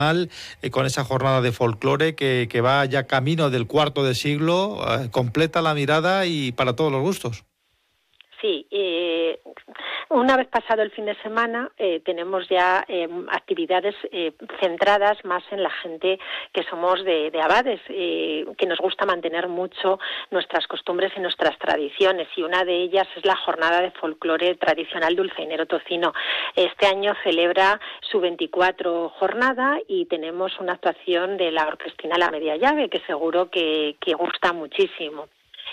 con esa jornada de folclore que va ya camino del cuarto de siglo, completa la mirada y para todos los gustos. Sí, una vez pasado el fin de semana tenemos ya actividades centradas más en la gente que somos de Abades, que nos gusta mantener mucho nuestras costumbres y nuestras tradiciones, y una de ellas es la jornada de folclore tradicional Dulceinero Tocino. Este año celebra su 24 jornada y tenemos una actuación de la Orquestina La Media Llave que seguro que gusta muchísimo.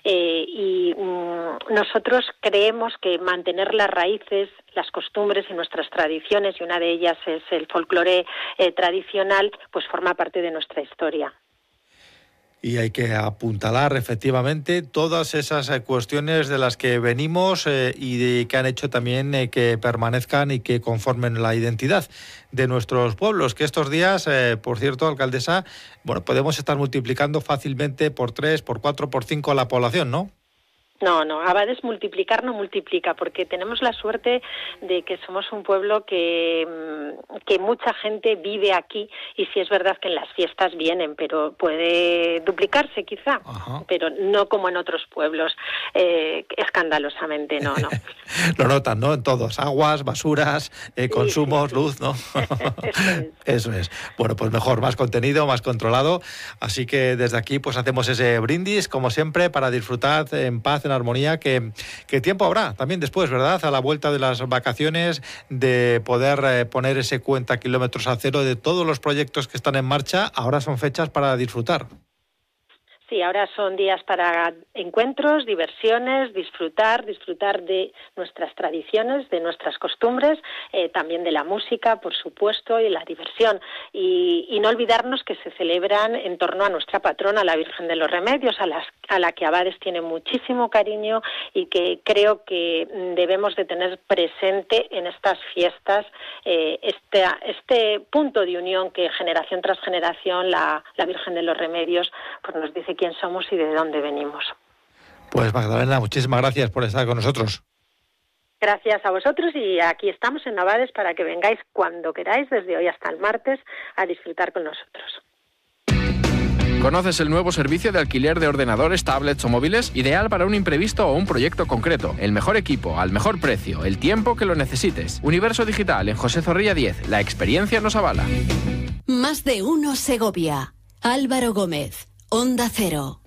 Nosotros creemos que mantener las raíces, las costumbres y nuestras tradiciones, y una de ellas es el folclore tradicional, pues forma parte de nuestra historia. Y hay que apuntalar efectivamente todas esas cuestiones de las que venimos y que han hecho también que permanezcan y que conformen la identidad de nuestros pueblos, que estos días, por cierto, alcaldesa, bueno, podemos estar multiplicando fácilmente por 3, por 4, por 5 la población, ¿no? No, Abades multiplicar no multiplica, porque tenemos la suerte de que somos un pueblo que mucha gente vive aquí, y sí es verdad que en las fiestas vienen, pero puede duplicarse quizá. Ajá. Pero no como en otros pueblos, escandalosamente, no. Lo notan, ¿no? En todos, aguas, basuras, consumos, sí. Luz, ¿no? Eso es. Bueno, pues mejor, más contenido, más controlado, así que desde aquí pues hacemos ese brindis, como siempre, para disfrutar en paz, en armonía, que tiempo habrá también después, ¿verdad? A la vuelta de las vacaciones, de poder poner ese cuenta kilómetros a cero de todos los proyectos que están en marcha. Ahora son fechas para disfrutar. Sí, ahora son días para encuentros, diversiones, disfrutar de nuestras tradiciones, de nuestras costumbres, también de la música, por supuesto, y la diversión. Y no olvidarnos que se celebran en torno a nuestra patrona, la Virgen de los Remedios, a la que Abades tiene muchísimo cariño, y que creo que debemos de tener presente en estas fiestas este punto de unión que generación tras generación la Virgen de los Remedios pues nos dice quién somos y de dónde venimos. Pues Magdalena, muchísimas gracias por estar con nosotros. Gracias a vosotros, y aquí estamos en Abades para que vengáis cuando queráis, desde hoy hasta el martes, a disfrutar con nosotros. ¿Conoces el nuevo servicio de alquiler de ordenadores, tablets o móviles? Ideal para un imprevisto o un proyecto concreto. El mejor equipo, al mejor precio, el tiempo que lo necesites. Universo Digital en José Zorrilla 10. La experiencia nos avala. Más de uno Segovia. Álvaro Gómez. Onda Cero.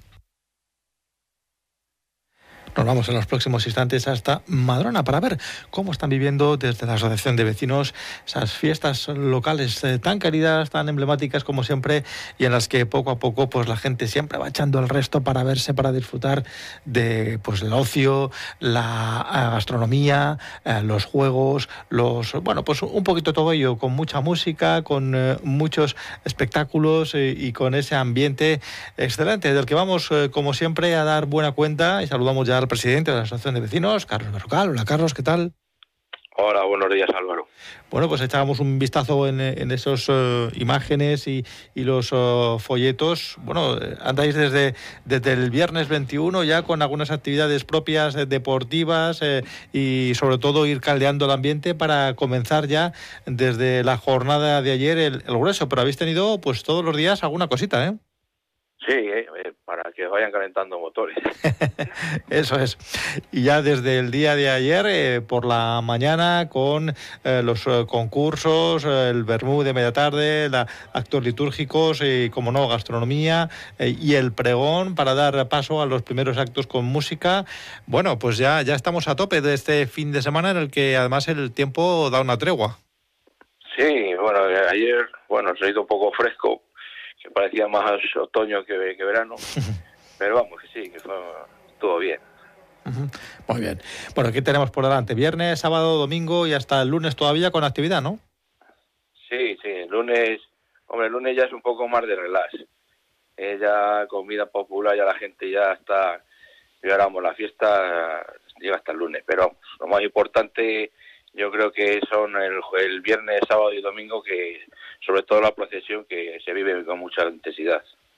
Nos vamos en los próximos instantes hasta Madrona para ver cómo están viviendo desde la Asociación de Vecinos esas fiestas locales tan queridas, tan emblemáticas como siempre, y en las que poco a poco pues la gente siempre va echando el resto para verse, para disfrutar de pues el ocio, la gastronomía, los juegos, pues un poquito todo ello, con mucha música, con muchos espectáculos y con ese ambiente excelente del que vamos como siempre a dar buena cuenta, y saludamos ya al presidente de la Asociación de Vecinos, Carlos Berrocal. Hola, Carlos, ¿qué tal? Hola, buenos días, Álvaro. Bueno, pues echábamos un vistazo en esas imágenes y los folletos. Bueno, andáis desde el viernes 21 ya con algunas actividades propias deportivas y sobre todo ir caldeando el ambiente para comenzar ya desde la jornada de ayer el grueso. Pero habéis tenido pues todos los días alguna cosita, ¿eh? Sí, para que vayan calentando motores. Eso es. Y ya desde el día de ayer, por la mañana, con los concursos, el vermú de media tarde, actos litúrgicos y, como no, gastronomía y el pregón para dar paso a los primeros actos con música. Bueno, pues ya estamos a tope de este fin de semana en el que además el tiempo da una tregua. Sí, bueno, ayer, se ha ido un poco fresco, que parecía más otoño que verano, pero vamos, que sí, que estuvo bien. Muy bien. Bueno, ¿qué tenemos por delante? Viernes, sábado, domingo y hasta el lunes todavía con actividad, ¿no? Sí, el lunes ya es un poco más de relax. Ya comida popular, ya la gente ya está, digamos, la fiesta llega hasta el lunes, pero lo más importante yo creo que son el viernes, sábado y domingo, que sobre todo la procesión, que se vive con mucha intensidad.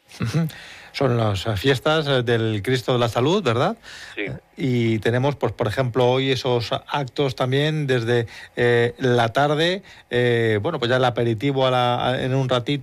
Son las fiestas del Cristo de la Salud, ¿verdad? Sí. Y tenemos, pues, por ejemplo, hoy esos actos también desde la tarde, bueno, pues ya el aperitivo en un ratito,